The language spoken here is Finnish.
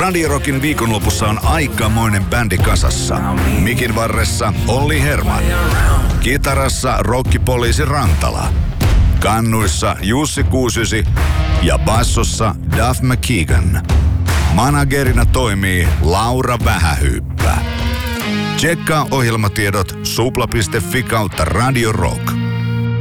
Radio Rockin viikonlopussa on aikamoinen bändi kasassa. Mikin varressa Olli Herman. Kitarassa rokkipoliisi Rantala. Kannuissa Jussi Kuusysi ja bassossa Duff McKeegan. Managerina toimii Laura Vähähyyppä. Tsekkaa ohjelmatiedot supla.fi/Radio Rock.